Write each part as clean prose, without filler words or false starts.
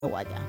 Guaya.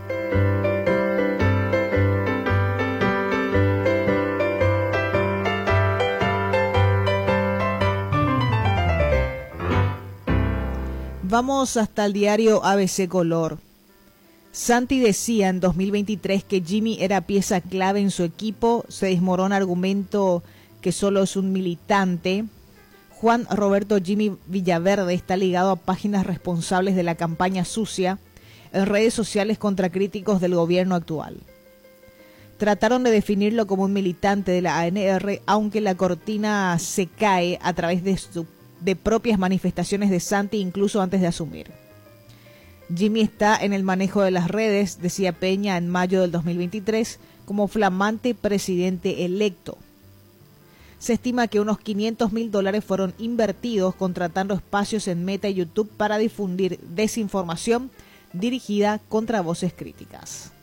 Vamos hasta el diario ABC Color. Santi decía en 2023 que Jimmy era pieza clave en su equipo, se desmorona argumento que solo es un militante. Juan Roberto Jimmy Villaverde está ligado a páginas responsables de la campaña sucia en redes sociales contra críticos del gobierno actual. Trataron de definirlo como un militante de la ANR, aunque la cortina se cae a través de propias manifestaciones de Santi, incluso antes de asumir. Jimmy está en el manejo de las redes, decía Peña en mayo del 2023, como flamante presidente electo. Se estima que unos $500,000 fueron invertidos contratando espacios en Meta y YouTube para difundir desinformación dirigida contra voces críticas.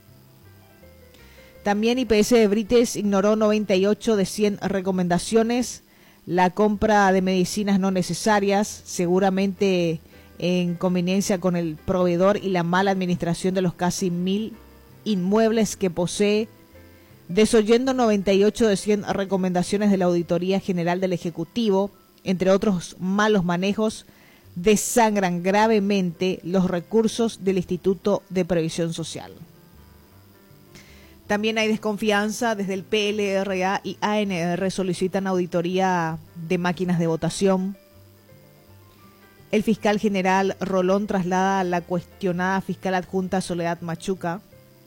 También IPS de Brites ignoró 98 de 100 recomendaciones. La compra de medicinas no necesarias, seguramente en conveniencia con el proveedor y la mala administración de los casi 1.000 inmuebles que posee, desoyendo 98 de 100 recomendaciones de la Auditoría General del Ejecutivo, entre otros malos manejos, desangran gravemente los recursos del Instituto de Previsión Social. También hay desconfianza, desde el PLRA y ANR solicitan auditoría de máquinas de votación. El fiscal general Rolón traslada a la cuestionada fiscal adjunta Soledad Machuca.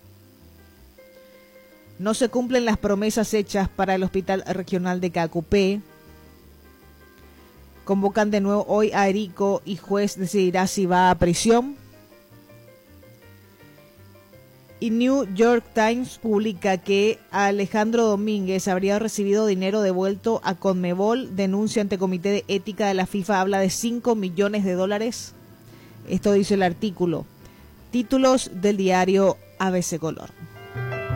No se cumplen las promesas hechas para el Hospital Regional de Cacupé. Convocan de nuevo hoy a Erico y juez decidirá si va a prisión. Y New York Times publica que Alejandro Domínguez habría recibido dinero devuelto a Conmebol. Denuncia ante Comité de Ética de la FIFA, habla de $5 millones. Esto dice el artículo. Títulos del diario ABC Color.